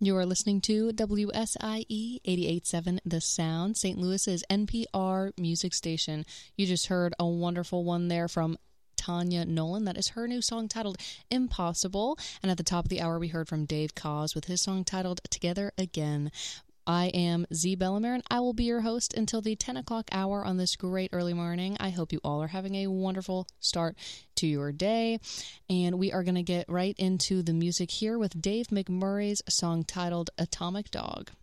You are listening to WSIE 88.7 The Sound, St. Louis's NPR music station. You just heard a wonderful one there from Tanya Nolan. That is her new song titled Impossible. And at the top of the hour, we heard from Dave Koz with his song titled Together Again. I am Z Bellamere, and I will be your host until the 10 o'clock hour on this great early morning. I hope you all are having a wonderful start to your day. And we are going to get right into the music here with Dave McMurray's song titled Atomic Dog.